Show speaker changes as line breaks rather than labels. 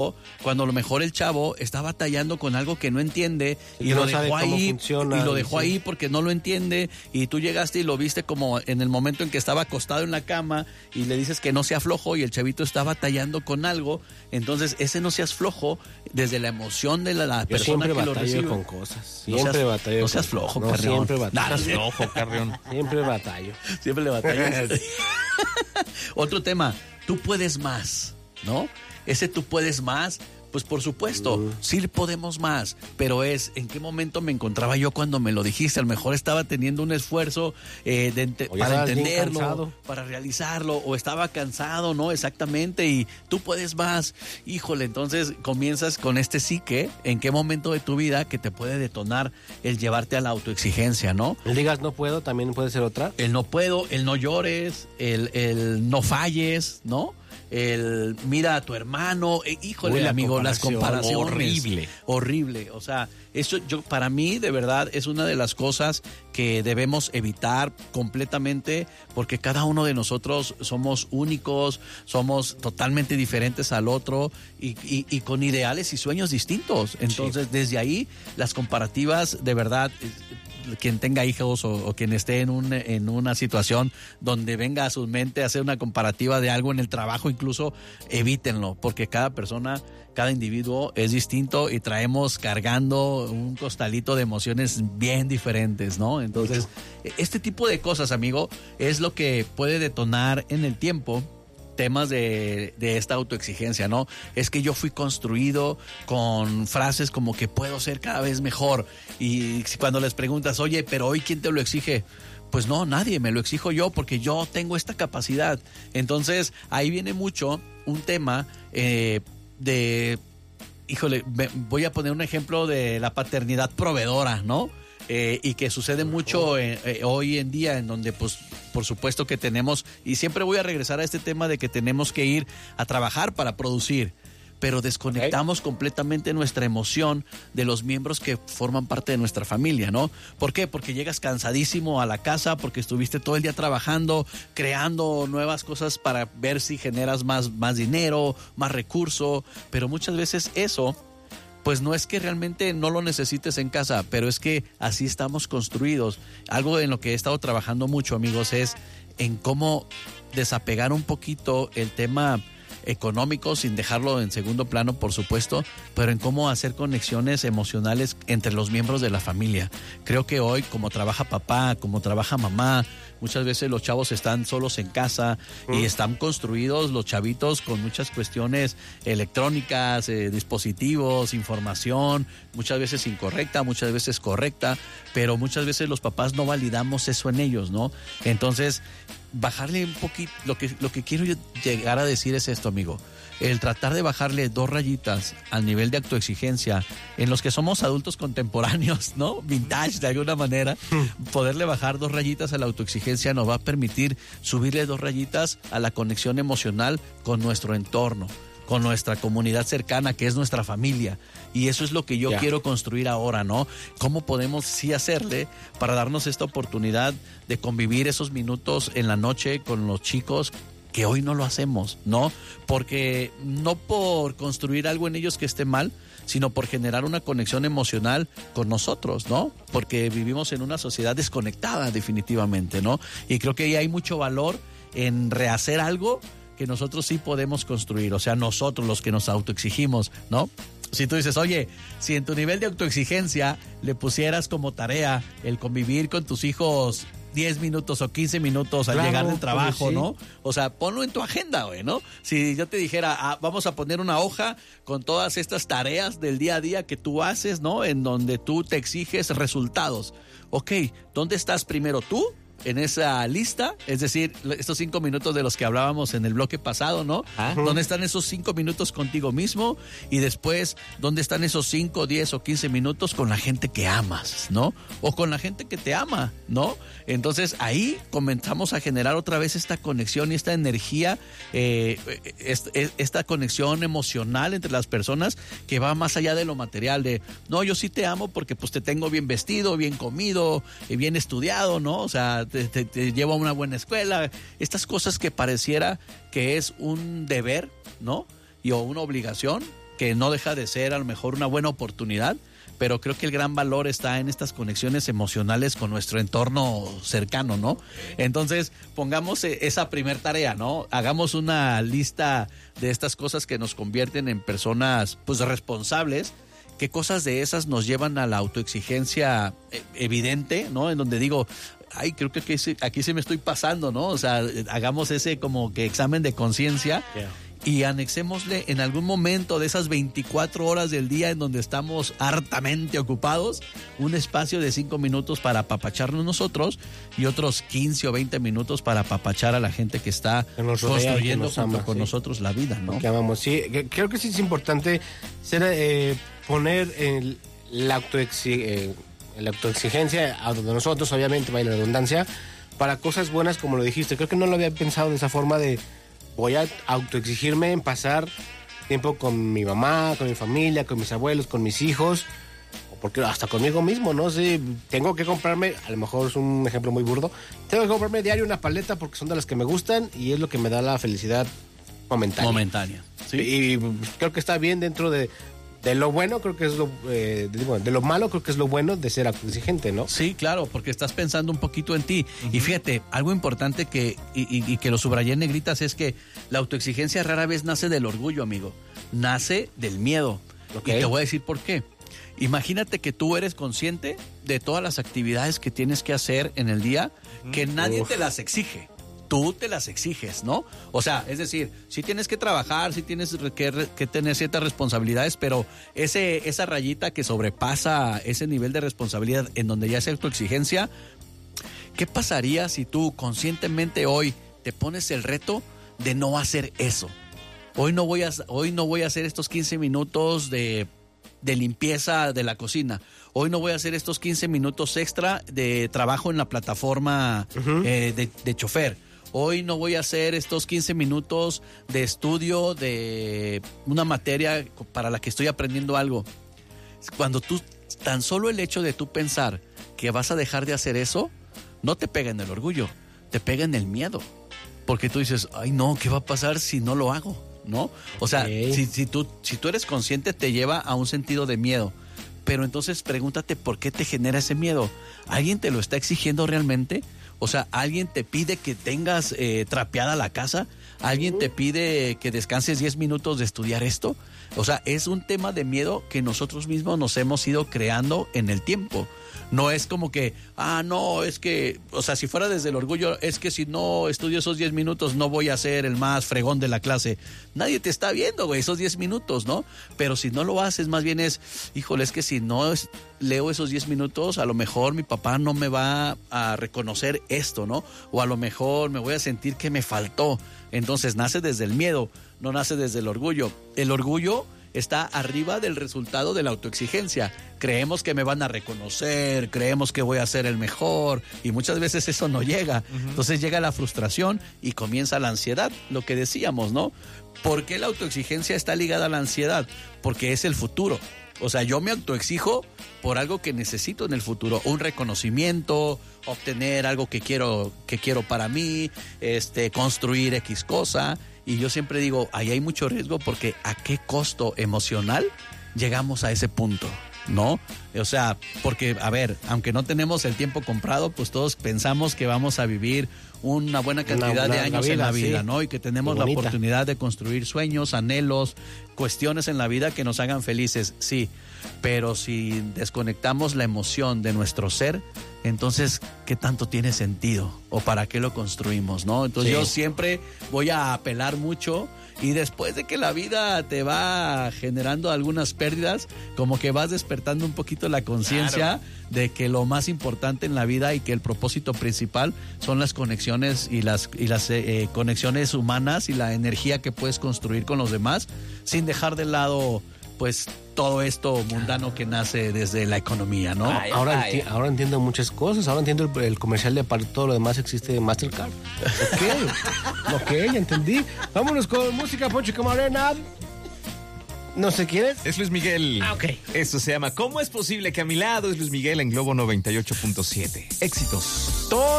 cuando a lo mejor el chavo está batallando con algo que no entiende y
no
lo
sabe
dejó
cómo
ahí
funciona,
y lo dejó
sí.
ahí porque no lo entiende, y tú llegaste y lo viste como en el momento en que estaba acostado en la cama y le dices que no sea flojo y el chavito está batallando con algo. Entonces ese no seas flojo desde la emoción de la
Yo
persona
siempre
que lo
batallo
recibe.
con cosas.
No
Siempre
seas-
batallo.
no seas
con
flojo,
cosas.
Carrión.
Siempre batallo.
Nah,
Estás flojo, Carrión.
Siempre batallo.
Siempre le batallas. Otro tema, tú puedes más, ¿no? Ese tú puedes más, pues por supuesto, sí podemos más, pero es en qué momento me encontraba yo cuando me lo dijiste. A lo mejor estaba teniendo un esfuerzo
O ya
para
estabas bien
entenderlo,
cansado.
para realizarlo, o estaba cansado, ¿no? Exactamente, y tú puedes más. Híjole, entonces comienzas con este psique, en qué momento de tu vida que te puede detonar el llevarte a la autoexigencia, ¿no?
El digas no puedo, también puede ser otra.
El no puedo, el no llores, el no falles, ¿no? El mira a tu hermano, híjole,
Uy, la
amigo, las
comparación,
comparaciones. Horrible. O sea, eso para mí de verdad es una de las cosas que debemos evitar completamente, porque cada uno de nosotros somos únicos, somos totalmente diferentes al otro y con ideales y sueños distintos. Entonces, desde ahí, las comparativas de verdad, quien tenga hijos o quien esté en una situación donde venga a su mente hacer una comparativa de algo en el trabajo, incluso evítenlo, porque cada persona, cada individuo es distinto y traemos cargando un costalito de emociones bien diferentes, ¿no? Entonces, este tipo de cosas, amigo, es lo que puede detonar en el tiempo temas de esta autoexigencia, ¿no? Es que yo fui construido con frases como que puedo ser cada vez mejor, y cuando les preguntas, oye, pero hoy ¿quién te lo exige? Pues no, nadie, me lo exijo yo porque yo tengo esta capacidad. Entonces ahí viene mucho un tema híjole, voy a poner un ejemplo de la paternidad proveedora, ¿no? Y que sucede mucho hoy en día, en donde pues por supuesto que tenemos, y siempre voy a regresar a este tema de que tenemos que ir a trabajar para producir, pero desconectamos completamente nuestra emoción de los miembros que forman parte de nuestra familia, ¿no? ¿Por qué? Porque llegas cansadísimo a la casa, porque estuviste todo el día trabajando, creando nuevas cosas para ver si generas más dinero, más recurso, pero muchas veces eso, pues no es que realmente no lo necesites en casa, pero es que así estamos construidos. Algo en lo que he estado trabajando mucho, amigos, es en cómo desapegar un poquito el tema económico, sin dejarlo en segundo plano, por supuesto, pero en cómo hacer conexiones emocionales entre los miembros de la familia. Creo que hoy, como trabaja papá, como trabaja mamá, muchas veces los chavos están solos en casa y están construidos los chavitos con muchas cuestiones electrónicas, dispositivos, información, muchas veces incorrecta, muchas veces correcta, pero muchas veces los papás no validamos eso en ellos, ¿no? Entonces, bajarle un poquito, lo que quiero llegar a decir es esto, amigo. El tratar de bajarle 2 rayitas al nivel de autoexigencia en los que somos adultos contemporáneos, ¿no? Vintage de alguna manera, poderle bajar 2 rayitas a la autoexigencia nos va a permitir subirle 2 rayitas a la conexión emocional con nuestro entorno, con nuestra comunidad cercana, que es nuestra familia. Y eso es lo que yo quiero construir ahora, ¿no? ¿Cómo podemos sí hacerle para darnos esta oportunidad de convivir esos minutos en la noche con los chicos que hoy no lo hacemos, ¿no? Porque no por construir algo en ellos que esté mal, sino por generar una conexión emocional con nosotros, ¿no? Porque vivimos en una sociedad desconectada definitivamente, ¿no? Y creo que ahí hay mucho valor en rehacer algo que nosotros sí podemos construir, o sea, nosotros los que nos autoexigimos, ¿no? Si tú dices, oye, si en tu nivel de autoexigencia le pusieras como tarea el convivir con tus hijos 10 minutos o 15 minutos al llegar del trabajo, sí, ¿no? O sea, ponlo en tu agenda, güey, ¿no? Si yo te dijera, vamos a poner una hoja con todas estas tareas del día a día que tú haces, ¿no? En donde tú te exiges resultados. Ok, ¿dónde estás primero tú en esa lista? Es decir, estos 5 minutos de los que hablábamos en el bloque pasado, ¿no? ¿Dónde están esos 5 minutos contigo mismo? Y después, ¿dónde están esos 5, 10 o 15 minutos con la gente que amas, ¿no? O con la gente que te ama, ¿no? Entonces, ahí comenzamos a generar otra vez esta conexión y esta energía, esta conexión emocional entre las personas que va más allá de lo material, de, no, yo sí te amo porque pues te tengo bien vestido, bien comido, bien estudiado, ¿no? O sea, te llevo a una buena escuela, estas cosas que pareciera que es un deber, ¿no? O una obligación, que no deja de ser a lo mejor una buena oportunidad, pero creo que el gran valor está en estas conexiones emocionales con nuestro entorno cercano, ¿no? Entonces, pongamos esa primer tarea, ¿no? Hagamos una lista de estas cosas que nos convierten en personas, pues, responsables. ¿Qué cosas de esas nos llevan a la autoexigencia evidente, ¿no? En donde digo, ay, creo que aquí se me estoy pasando, ¿no? O sea, hagamos ese como que examen de conciencia.
Yeah.
Y anexémosle en algún momento de esas 24 horas del día en donde estamos hartamente ocupados, un espacio de 5 minutos para apapacharnos nosotros y otros 15 o 20 minutos para apapachar a la gente que está
Que nos rodea,
construyendo
que nos
junto
ama,
con
sí.
nosotros la vida, ¿no?
Que amamos, sí. Creo que sí es importante poner la autoexigencia a donde nosotros, obviamente, vaya la redundancia, para cosas buenas, como lo dijiste. Creo que no lo había pensado de esa forma de voy a autoexigirme en pasar tiempo con mi mamá, con mi familia, con mis abuelos, con mis hijos, o porque hasta conmigo mismo, ¿no? Sí, tengo que comprarme, a lo mejor es un ejemplo muy burdo, tengo que comprarme diario una paleta porque son de las que me gustan y es lo que me da la felicidad momentánea.
Sí.
Y creo que está bien dentro de lo bueno, creo que es de lo malo, creo que es lo bueno de ser autoexigente, ¿no?
Sí, claro, porque estás pensando un poquito en ti. Y fíjate, algo importante que lo subrayé en negritas es que la autoexigencia rara vez nace del orgullo, amigo. Nace del miedo.
Okay.
Y te voy a decir por qué. Imagínate que tú eres consciente de todas las actividades que tienes que hacer en el día, que nadie te las exige. Tú te las exiges, ¿no? O sea, es decir, sí tienes que trabajar, sí tienes que tener ciertas responsabilidades, pero esa rayita que sobrepasa ese nivel de responsabilidad en donde ya es autoexigencia, ¿qué pasaría si tú conscientemente hoy te pones el reto de no hacer eso? Hoy no voy a hacer estos 15 minutos de limpieza de la cocina. Hoy no voy a hacer estos 15 minutos extra de trabajo en la plataforma de chofer. Hoy no voy a hacer estos 15 minutos de estudio de una materia para la que estoy aprendiendo algo. Cuando tan solo el hecho de tú pensar que vas a dejar de hacer eso, no te pega en el orgullo, te pega en el miedo. Porque tú dices, ay no, ¿qué va a pasar si no lo hago? ¿No? O sea, si tú eres consciente, te lleva a un sentido de miedo. Pero entonces pregúntate por qué te genera ese miedo. ¿Alguien te lo está exigiendo realmente? O sea, ¿alguien te pide que tengas trapeada la casa? ¿Alguien te pide que descanses 10 minutos de estudiar esto? O sea, es un tema de miedo que nosotros mismos nos hemos ido creando en el tiempo. No es como que, no, es que, o sea, si fuera desde el orgullo, es que si no estudio esos 10 minutos no voy a ser el más fregón de la clase. Nadie te está viendo, güey, esos 10 minutos, ¿no? Pero si no lo haces, más bien es, híjole, es que si no leo esos 10 minutos, a lo mejor mi papá no me va a reconocer esto, ¿no? O a lo mejor me voy a sentir que me faltó. Entonces nace desde el miedo, no nace desde el orgullo. El orgullo está arriba del resultado de la autoexigencia. Creemos que me van a reconocer, creemos que voy a ser el mejor y muchas veces eso no llega. Entonces llega la frustración y comienza la ansiedad, lo que decíamos, ¿no? ¿Por qué la autoexigencia está ligada a la ansiedad? Porque es el futuro. O sea, yo me autoexijo por algo que necesito en el futuro, un reconocimiento, obtener algo que quiero para mí, construir X cosa. Y yo siempre digo, ahí hay mucho riesgo porque ¿a qué costo emocional llegamos a ese punto? ¿No? O sea, porque, a ver, aunque no tenemos el tiempo comprado, pues todos pensamos que vamos a vivir una buena cantidad de años en la vida, sí, ¿no? Y que tenemos la oportunidad de construir sueños, anhelos, cuestiones en la vida que nos hagan felices, sí. Pero si desconectamos la emoción de nuestro ser, entonces, ¿qué tanto tiene sentido? ¿O para qué lo construimos, no? Entonces, yo siempre voy a apelar mucho y después de que la vida te va generando algunas pérdidas, como que vas despertando un poquito la conciencia de que lo más importante en la vida y que el propósito principal son las conexiones y las conexiones humanas y la energía que puedes construir con los demás, sin dejar de lado, pues, todo esto mundano que nace desde la economía, ¿no?
Ahora entiendo muchas cosas. Ahora entiendo el comercial de para todo lo demás existe Mastercard. Ok, ya entendí. Vámonos con música, Poncho Camarena. No sé quién es.
Es Luis Miguel.
Ok.
Esto se llama ¿Cómo es posible que a mi lado es Luis Miguel en Globo 98.7? Éxitos.
Todo